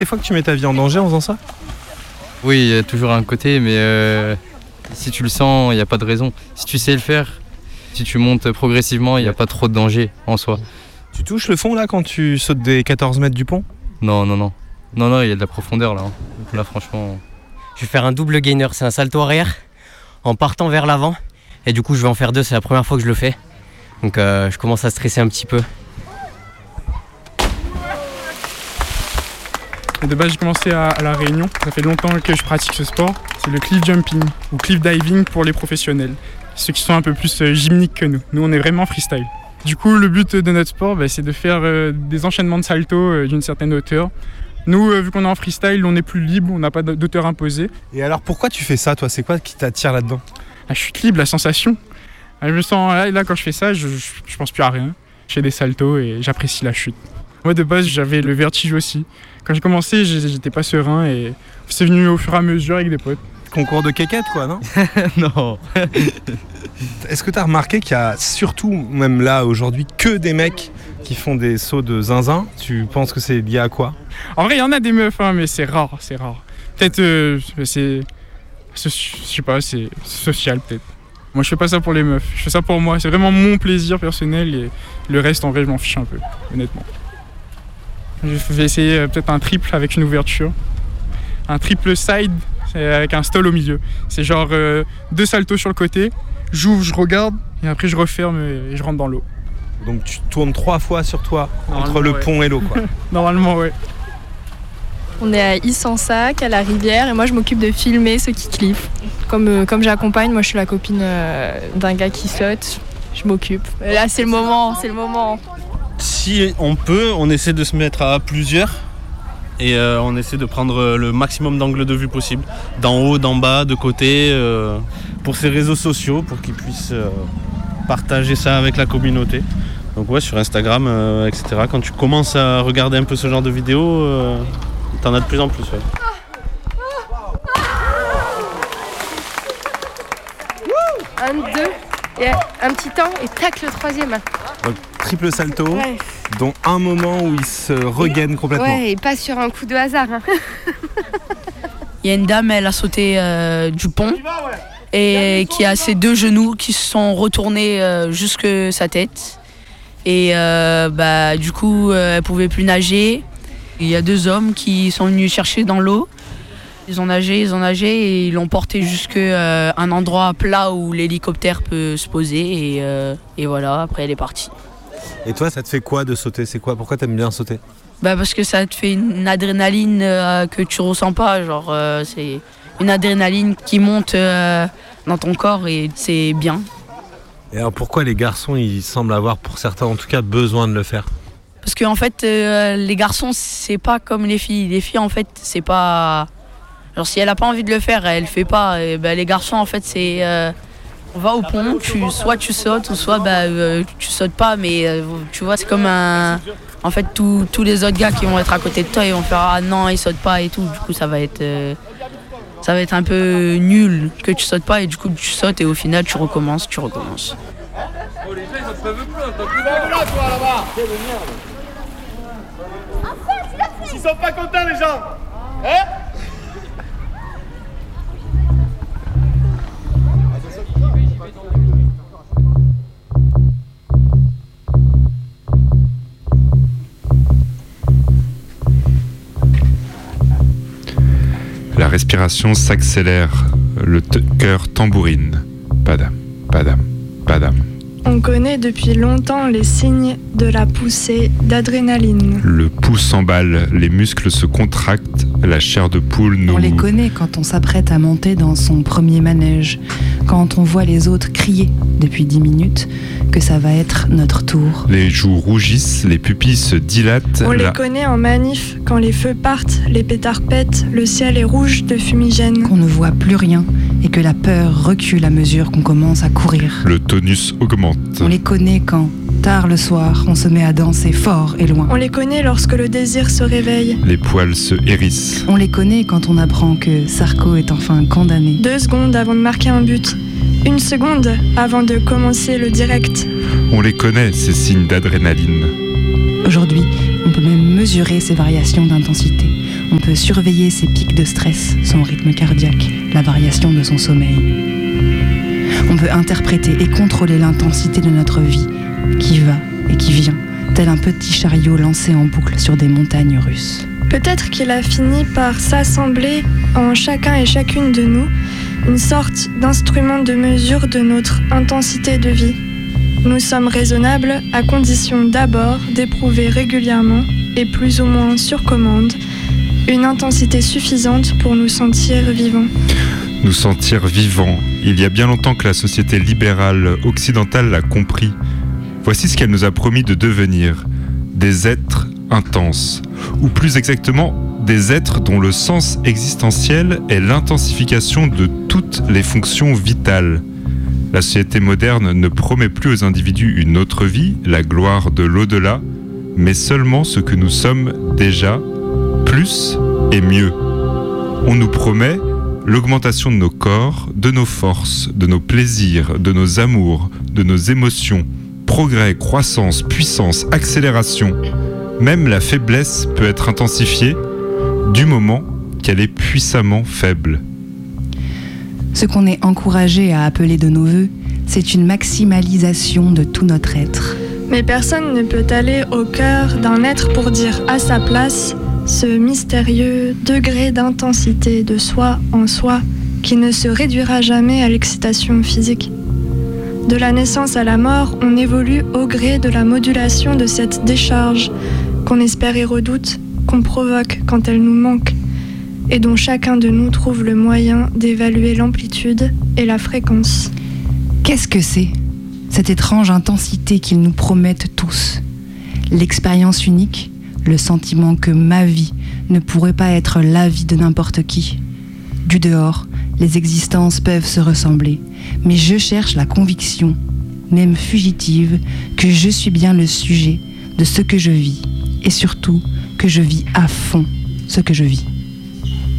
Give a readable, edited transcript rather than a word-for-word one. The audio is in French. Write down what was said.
Des fois que tu mets ta vie en danger en faisant ça? Oui, il y a toujours un côté, mais si tu le sens, il n'y a pas de raison. Si tu sais le faire, si tu montes progressivement, il n'y a pas trop de danger en soi. Tu touches le fond là quand tu sautes des 14 mètres du pont? Non, il y a de la profondeur là. Là, franchement. Je vais faire un double gainer, c'est un salto arrière en partant vers l'avant. Et du coup, je vais en faire 2, c'est la première fois que je le fais. Donc, je commence à stresser un petit peu. De base, j'ai commencé à La Réunion. Ça fait longtemps que je pratique ce sport. C'est le cliff jumping ou cliff diving pour les professionnels. Ceux qui sont un peu plus gymniques que nous. Nous, on est vraiment freestyle. Du coup, le but de notre sport, c'est de faire des enchaînements de saltos d'une certaine hauteur. Nous, vu qu'on est en freestyle, on est plus libre, on n'a pas d'auteur imposée. Et alors, pourquoi tu fais ça, toi? C'est quoi qui t'attire là-dedans? La chute libre, la sensation. Je me sens là quand je fais ça, je pense plus à rien. Je fais des saltos et j'apprécie la chute. Moi, de base, j'avais le vertige aussi. Quand j'ai commencé, j'étais pas serein et c'est venu au fur et à mesure avec des potes. Concours de quéquette, quoi, non? Non. Est-ce que tu as remarqué qu'il y a surtout, même là, aujourd'hui, que des mecs qui font des sauts de zinzin? Tu penses que c'est lié à quoi? En vrai, il y en a des meufs, mais c'est rare. Peut-être, je sais pas, c'est social, peut-être. Moi, je fais pas ça pour les meufs, je fais ça pour moi. C'est vraiment mon plaisir personnel et le reste, en vrai, je m'en fiche un peu, honnêtement. Je vais essayer peut-être un triple avec une ouverture. Un triple side avec un stall au milieu. C'est genre 2 saltos sur le côté, j'ouvre, je regarde et après je referme et je rentre dans l'eau. Donc tu tournes 3 fois sur toi entre le pont et l'eau, quoi. Normalement, ouais. On est à Issansac, à la rivière, et moi je m'occupe de filmer ceux qui cliffent. Comme j'accompagne, moi je suis la copine d'un gars qui saute, je m'occupe. Et là c'est le moment. Si on peut, on essaie de se mettre à plusieurs et on essaie de prendre le maximum d'angles de vue possible, d'en haut, d'en bas, de côté, pour ces réseaux sociaux, pour qu'ils puissent partager ça avec la communauté. Donc ouais, sur Instagram, etc. Quand tu commences à regarder un peu ce genre de vidéos, t'en as de plus en plus. Ouais. Un, 2, et un petit temps et tac le troisième. Donc triple salto, ouais. Dont un moment où il se regaine complètement. Ouais, et pas sur un coup de hasard. Il y a une dame, elle a sauté du pont et qui a ses 2 genoux qui se sont retournés jusque sa tête. Et du coup, elle pouvait plus nager. Il y a 2 hommes qui sont venus chercher dans l'eau. Ils ont nagé et ils l'ont porté jusqu'à un endroit plat où l'hélicoptère peut se poser. Et voilà, après elle est partie. Et toi, ça te fait quoi de sauter? C'est quoi? Pourquoi t'aimes bien sauter? Parce que ça te fait une adrénaline que tu ressens pas. Genre, c'est une adrénaline qui monte dans ton corps et c'est bien. Et alors pourquoi les garçons, ils semblent avoir, pour certains en tout cas, besoin de le faire? Parce qu'en fait, les garçons, c'est pas comme les filles. Les filles, en fait, c'est pas... Genre, si elle a pas envie de le faire, elle le fait pas. Et, les garçons, en fait, c'est... on va au pont, soit tu sautes, ou soit tu sautes pas. Mais tu vois, c'est comme un... En fait, tous les autres gars qui vont être à côté de toi, ils vont faire « Ah non, ils sautent pas » et tout. Du coup, ça va être un peu nul que tu sautes pas. Et du coup, tu sautes et au final, tu recommences. Oh, les gens, ils en peuvent plus. T'as plus là, toi, là-bas. Ils sont pas contents, les gens. Hein? La respiration s'accélère, le cœur tambourine. Padam, padam, padam. On connaît depuis longtemps les signes de la poussée d'adrénaline. Le pouls s'emballe, les muscles se contractent, la chair de poule nous... On les connaît quand on s'apprête à monter dans son premier manège, quand on voit les autres crier depuis 10 minutes que ça va être notre tour. Les joues rougissent, les pupilles se dilatent. On les connaît en manif, quand les feux partent, les pétards pètent, le ciel est rouge de fumigène. Qu'on ne voit plus rien et que la peur recule à mesure qu'on commence à courir. Le tonus augmente. On les connaît quand, tard le soir, on se met à danser fort et loin. On les connaît lorsque le désir se réveille. Les poils se hérissent. On les connaît quand on apprend que Sarko est enfin condamné. 2 secondes avant de marquer un but. 1 seconde avant de commencer le direct. On les connaît, ces signes d'adrénaline. Aujourd'hui, on peut même mesurer ces variations d'intensité. On peut surveiller ses pics de stress, son rythme cardiaque, la variation de son sommeil. On peut interpréter et contrôler l'intensité de notre vie, qui va et qui vient, tel un petit chariot lancé en boucle sur des montagnes russes. Peut-être qu'il a fini par s'assembler en chacun et chacune de nous une sorte d'instrument de mesure de notre intensité de vie. Nous sommes raisonnables à condition d'abord d'éprouver régulièrement et plus ou moins sur commande une intensité suffisante pour nous sentir vivants. Nous sentir vivants. Il y a bien longtemps que la société libérale occidentale l'a compris. Voici ce qu'elle nous a promis de devenir. Des êtres intenses. Ou plus exactement, des êtres dont le sens existentiel est l'intensification de toutes les fonctions vitales. La société moderne ne promet plus aux individus une autre vie, la gloire de l'au-delà, mais seulement ce que nous sommes déjà, plus et mieux. On nous promet l'augmentation de nos corps, de nos forces, de nos plaisirs, de nos amours, de nos émotions, progrès, croissance, puissance, accélération. Même la faiblesse peut être intensifiée du moment qu'elle est puissamment faible. Ce qu'on est encouragé à appeler de nos voeux, c'est une maximalisation de tout notre être. Mais personne ne peut aller au cœur d'un être pour dire à sa place ce mystérieux degré d'intensité de soi en soi qui ne se réduira jamais à l'excitation physique. De la naissance à la mort, on évolue au gré de la modulation de cette décharge qu'on espère et redoute, qu'on provoque quand elle nous manque, et dont chacun de nous trouve le moyen d'évaluer l'amplitude et la fréquence. Qu'est-ce que c'est, cette étrange intensité qu'ils nous promettent tous? L'expérience unique, le sentiment que ma vie ne pourrait pas être la vie de n'importe qui. Du dehors, les existences peuvent se ressembler, mais je cherche la conviction, même fugitive, que je suis bien le sujet de ce que je vis, et surtout que je vis à fond ce que je vis.